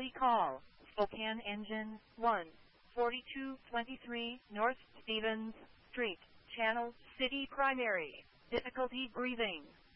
Primary call, Spokane Engine 1, 4223 North Stevens Street, Channel City Primary. Difficulty breathing.